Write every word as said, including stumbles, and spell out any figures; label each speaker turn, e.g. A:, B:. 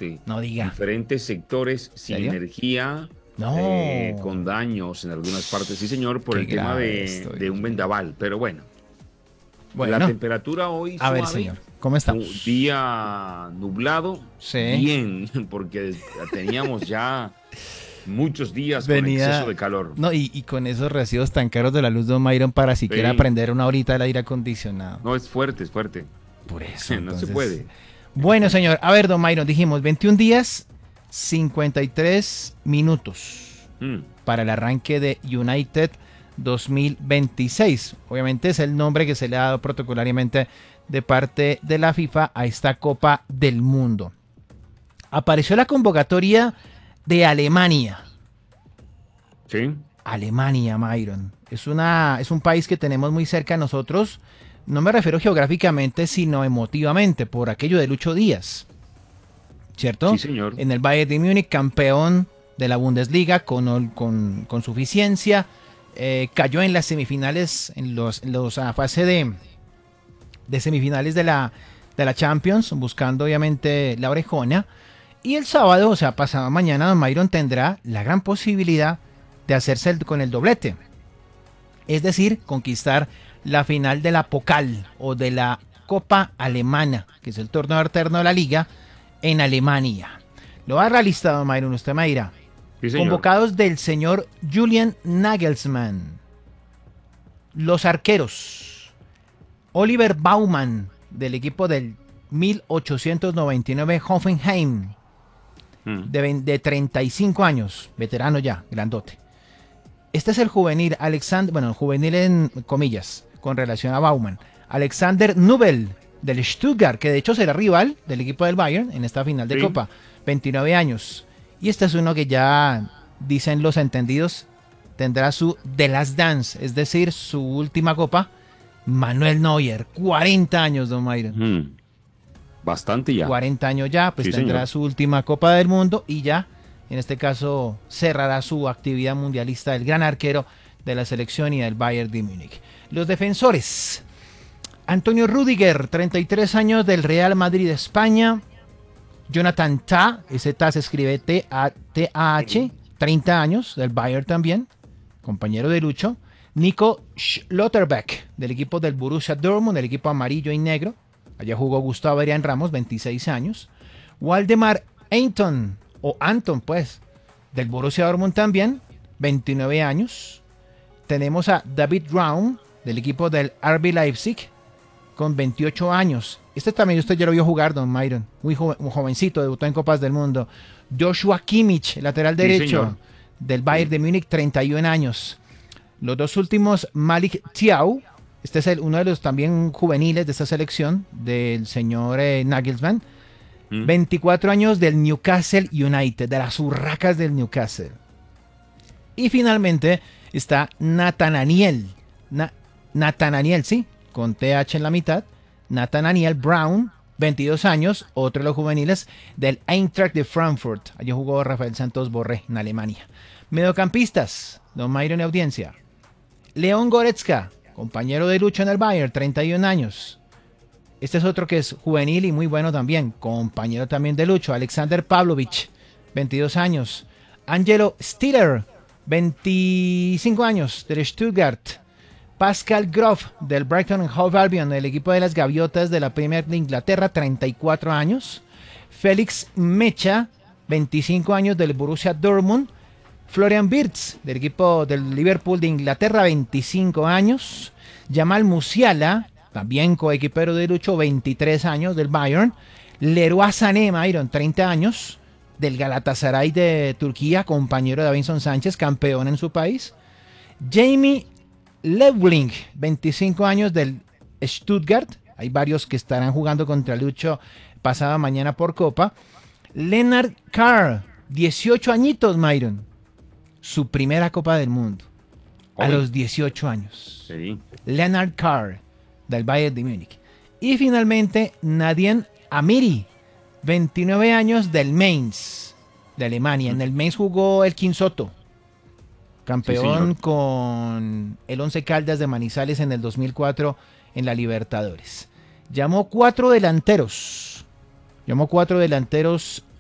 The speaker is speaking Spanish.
A: norte.
B: No diga.
A: Diferentes sectores sin
B: ¿Serio?
A: energía,
B: No.
A: eh, con daños en algunas partes, sí señor, por
B: Qué
A: el tema
B: grave
A: de,
B: esto,
A: de
B: Dios
A: un
B: mío.
A: vendaval. Pero bueno, la
B: Bueno,
A: temperatura hoy
B: a ver,
A: suave,
B: señor, ¿cómo
A: un
B: estamos?
A: día nublado,
B: Sí.
A: bien, porque des- teníamos ya muchos días con exceso
B: Venía.
A: de calor.
B: No, y, y con esos recibos tan caros de la luz, don Myron, para siquiera
A: Sí,
B: prender una horita el aire acondicionado.
A: no es fuerte, es fuerte.
B: Por eso,
A: No se
B: entonces.
A: puede.
B: Bueno, señor, a ver, don Myron, dijimos veintiún días, cincuenta y tres minutos
A: Mm,
B: para el arranque de United dos mil veintiséis. Obviamente es el nombre que se le ha dado protocolariamente de parte de la FIFA a esta Copa del Mundo. Apareció la convocatoria de Alemania.
A: sí,
B: Alemania, Myron. Es, una, es un país que tenemos muy cerca a nosotros. No me refiero geográficamente, sino emotivamente, por aquello de Lucho Díaz. ¿Cierto?
A: sí señor.
B: En el Bayern de Múnich, campeón de la Bundesliga con, con, con suficiencia. Eh, cayó en las semifinales, en los, en los a fase de, de semifinales de la, de la Champions, buscando obviamente la orejona. Y el sábado, o sea, pasado mañana, don Myron tendrá la gran posibilidad de hacerse el, con el doblete. Es decir, conquistar la final de la Pokal o de la Copa Alemana, que es el torneo alterno de la liga, en Alemania. Lo ha realizado, don Myron, usted me dirá.
A: Sí, señor.
B: Convocados del señor Julian Nagelsmann. Los arqueros. Oliver Baumann, del equipo del mil ochocientos noventa y nueve Hoffenheim,
A: Mm,
B: de, veinte de treinta y cinco años, veterano ya, grandote. Este es el juvenil, Alexander, bueno, juvenil en comillas, con relación a Baumann. Alexander Nubel, del Stuttgart, que de hecho será rival del equipo del Bayern en esta final de
A: Sí.
B: Copa, veintinueve años. Y este es uno que ya, dicen los entendidos, tendrá su The Last Dance, es decir, su última Copa, Manuel Neuer, cuarenta años, don Myron.
A: mm. Bastante ya.
B: cuarenta años ya, pues
A: Sí,
B: tendrá
A: señor.
B: su última Copa del Mundo y ya, en este caso, cerrará su actividad mundialista, el gran arquero de la selección y del Bayern de Múnich. Los defensores. Antonio Rüdiger, treinta y tres años, del Real Madrid de España. Jonathan Tah, ese Tah se escribe T A T A H, treinta años, del Bayern también, compañero de Lucho. Nico Schlotterbeck, del equipo del Borussia Dortmund, del equipo amarillo y negro. Allá jugó Gustavo Adrián Ramos, veintiséis años. Waldemar Anton, o Anton pues, del Borussia Dortmund también, veintinueve años. Tenemos a David Raum, del equipo del R B Leipzig, con veintiocho años. Este también usted ya lo vio jugar, don Myron. Muy joven, un jovencito, debutó en Copas del Mundo. Joshua Kimmich, lateral
A: Sí,
B: derecho,
A: señor.
B: del Bayern de Múnich, treinta y un años. Los dos últimos, Malik Thiaw. Este es el, uno de los también juveniles de esta selección, del señor eh, Nagelsmann.
A: Mm,
B: veinticuatro años, del Newcastle United, de las urracas del Newcastle. Y finalmente está Nathaniel. Na, Nathaniel, sí, con T H en la mitad. Nathaniel Brown, veintidós años, otro de los juveniles del Eintracht de Frankfurt. Allí jugó Rafael Santos Borré en Alemania. Mediocampistas, don Myron y audiencia. León Goretzka, compañero de Lucho en el Bayern, treinta y un años. Este es otro que es juvenil y muy bueno también, compañero también de Lucho. Alexander Pavlovich, veintidós años. Angelo Stiller, veinticinco años, del Stuttgart. Pascal Groff, del Brighton and Hove Albion, del equipo de las Gaviotas de la Premier de Inglaterra, treinta y cuatro años. Félix Mecha, veinticinco años, del Borussia Dortmund. Florian Wirtz, del equipo del Liverpool de Inglaterra, veinticinco años. Jamal Musiala, también coequipero de Lucho, veintitrés años, del Bayern. Leroy Sané, Myron, treinta años, del Galatasaray de Turquía, compañero de Davinson Sánchez, campeón en su país. Jamie Lewling, veinticinco años, del Stuttgart. Hay varios que estarán jugando contra Lucho pasada mañana por Copa. Lennart Carr, dieciocho añitos, Myron. Su primera Copa del Mundo. A
A: Hoy.
B: los dieciocho años.
A: Sí.
B: Lennart Carr, del Bayern de Múnich. Y finalmente, Nadine Amiri, veintinueve años, del Mainz, de Alemania. En el Mainz jugó el Soto, campeón
A: Sí,
B: con el Once Caldas de Manizales en el dos mil cuatro en la Libertadores. Llamó cuatro delanteros. Llamó cuatro delanteros